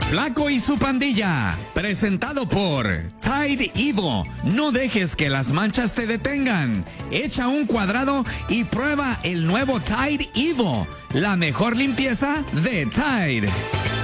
Flaco y su pandilla, presentado por Tide Evo. No dejes que las manchas te detengan. Echa un cuadrado y prueba el nuevo Tide Evo, la mejor limpieza de Tide.